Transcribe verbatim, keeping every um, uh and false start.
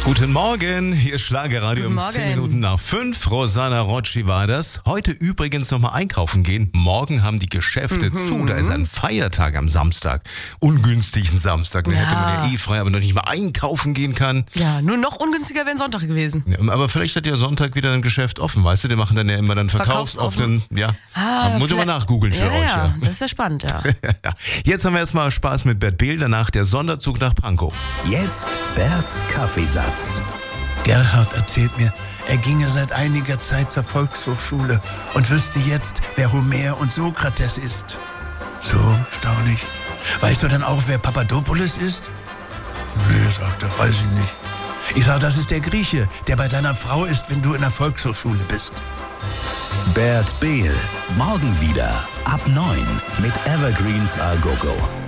Guten Morgen, hier ist Schlagerradio Guten um Morgen. zehn Minuten nach fünf. Rosanna Rocci war das. Heute übrigens nochmal einkaufen gehen. Morgen haben die Geschäfte Mhm. zu. Da ist ein Feiertag am Samstag. Ungünstigen Samstag. Da Ja. hätte man ja eh frei, aber noch nicht mal einkaufen gehen kann. Ja, nur noch ungünstiger wäre ein Sonntag gewesen. Ja, aber vielleicht hat ja Sonntag wieder ein Geschäft offen, weißt du? Die machen dann ja immer dann verkaufsoffen. Ja, Ah, muss ich mal vielleicht- nachgoogeln für ja, euch. Ja, Ja. das wäre spannend, ja. Ja. Jetzt haben wir erstmal Spaß mit Bert Behl, danach der Sonderzug nach Pankow. Jetzt Berts Kaffeesatz. Gerhard erzählt mir, er ginge seit einiger Zeit zur Volkshochschule und wüsste jetzt, wer Homer und Sokrates ist. So, staunig. Weißt du dann auch, wer Papadopoulos ist? Nee, sagt er, weiß ich nicht. Ich sag, das ist der Grieche, der bei deiner Frau ist, wenn du in der Volkshochschule bist. Bert Behl. Morgen wieder ab neun mit Evergreens A Go Go.